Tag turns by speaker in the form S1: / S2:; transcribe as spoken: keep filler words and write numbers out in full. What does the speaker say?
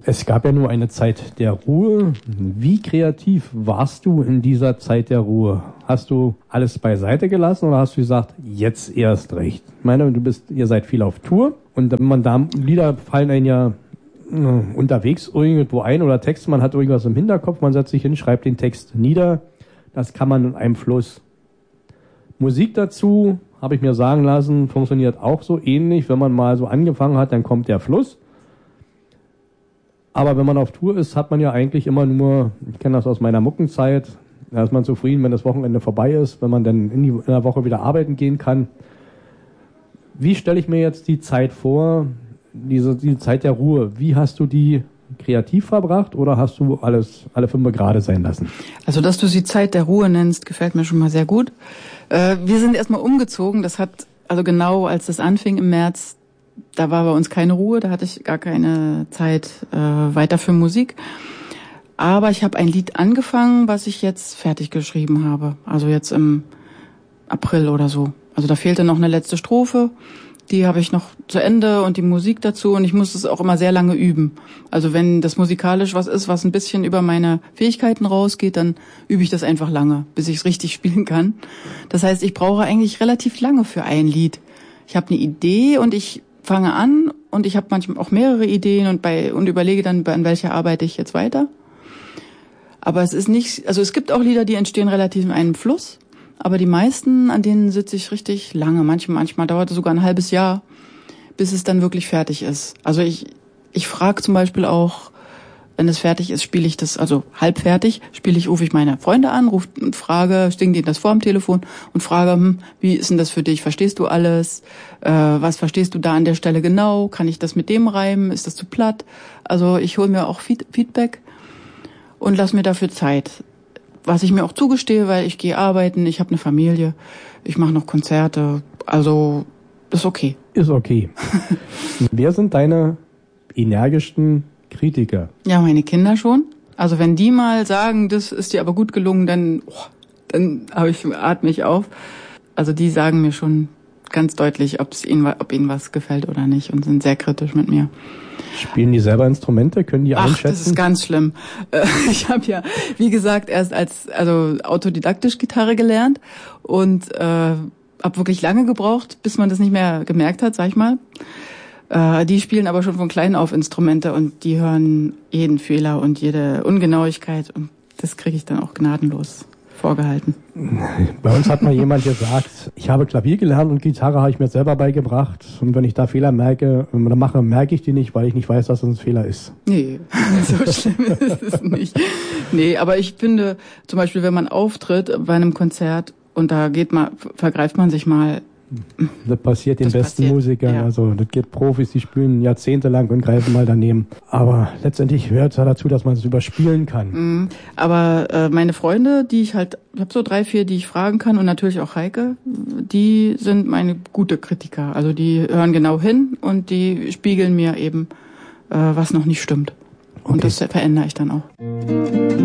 S1: Es gab ja nur eine Zeit der Ruhe. Wie kreativ warst du in dieser Zeit der Ruhe? Hast du alles beiseite gelassen oder hast du gesagt, jetzt erst recht? Ich meine, du bist, ihr seid viel auf Tour und wenn man da Lieder fallen einem ja äh, unterwegs irgendwo ein oder Text, man hat irgendwas im Hinterkopf, man setzt sich hin, schreibt den Text nieder. Das kann man in einem Fluss. Musik dazu, habe ich mir sagen lassen, funktioniert auch so ähnlich. Wenn man mal so angefangen hat, dann kommt der Fluss. Aber wenn man auf Tour ist, hat man ja eigentlich immer nur, ich kenne das aus meiner Muckenzeit, da ist man zufrieden, wenn das Wochenende vorbei ist, wenn man dann in, die, in der Woche wieder arbeiten gehen kann. Wie stelle ich mir jetzt die Zeit vor, diese, die Zeit der Ruhe? Wie hast du die kreativ verbracht oder hast du alles, alle fünf gerade sein lassen?
S2: Also, dass du sie Zeit der Ruhe nennst, gefällt mir schon mal sehr gut. Äh, wir sind erstmal umgezogen, das hat, also genau als das anfing im März, da war bei uns keine Ruhe, da hatte ich gar keine Zeit äh, weiter für Musik. Aber ich habe ein Lied angefangen, was ich jetzt fertig geschrieben habe. Also jetzt im April oder so. Also da fehlte noch eine letzte Strophe. Die habe ich noch zu Ende und die Musik dazu. Und ich muss es auch immer sehr lange üben. Also wenn das musikalisch was ist, was ein bisschen über meine Fähigkeiten rausgeht, dann übe ich das einfach lange, bis ich es richtig spielen kann. Das heißt, ich brauche eigentlich relativ lange für ein Lied. Ich habe eine Idee und ich fange an und ich habe manchmal auch mehrere Ideen und bei und überlege dann, an welcher arbeite ich jetzt weiter. Aber es ist nicht, also es gibt auch Lieder, die entstehen relativ in einem Fluss, aber die meisten, an denen sitze ich richtig lange. Manchmal, manchmal dauert es sogar ein halbes Jahr, bis es dann wirklich fertig ist. Also ich ich frage zum Beispiel auch, wenn es fertig ist, spiele ich das, also halb fertig, spiele ich, rufe ich meine Freunde an, rufe und frage, stehen denen das vor am Telefon und frage, hm, wie ist denn das für dich? Verstehst du alles? Äh, was verstehst du da an der Stelle genau? Kann ich das mit dem reimen? Ist das zu platt? Also ich hole mir auch Feed- Feedback und lass mir dafür Zeit. Was ich mir auch zugestehe, weil ich gehe arbeiten, ich habe eine Familie, ich mache noch Konzerte, also ist okay.
S1: Ist okay. Wer sind deine energischsten Kritiker?
S2: Ja, meine Kinder schon. Also wenn die mal sagen, das ist dir aber gut gelungen, dann, oh, dann habe ich, atme ich auf. Also die sagen mir schon ganz deutlich, ob es ihnen, ob ihnen was gefällt oder nicht und sind sehr kritisch mit mir.
S1: Spielen die selber Instrumente? Können die
S2: Ach,
S1: einschätzen?
S2: das ist ganz schlimm. Ich habe ja, wie gesagt, erst als also autodidaktisch Gitarre gelernt und äh, habe wirklich lange gebraucht, bis man das nicht mehr gemerkt hat, sag ich mal. Äh, die spielen aber schon von klein auf Instrumente und die hören jeden Fehler und jede Ungenauigkeit und das kriege ich dann auch gnadenlos vorgehalten.
S1: Bei uns hat mal jemand gesagt, ich habe Klavier gelernt und Gitarre habe ich mir selber beigebracht und wenn ich da Fehler merke oder mache, merke ich die nicht, weil ich nicht weiß, dass das ein Fehler ist.
S2: Nee, so schlimm ist es nicht. Nee, aber ich finde, zum Beispiel, wenn man auftritt bei einem Konzert und da geht man, vergreift man sich mal.
S1: Das passiert den
S2: das
S1: besten
S2: passiert,
S1: Musikern,
S2: ja.
S1: Also das geht Profis, die spielen jahrzehntelang und greifen mal daneben. Aber letztendlich gehört es ja dazu, dass man es überspielen kann.
S2: Mhm. Aber äh, meine Freunde, die ich halt, ich habe so drei, vier, die ich fragen kann und natürlich auch Heike, die sind meine gute Kritiker. Also die hören genau hin und die spiegeln mir eben, äh, was noch nicht stimmt. Und okay. Das verändere ich dann auch.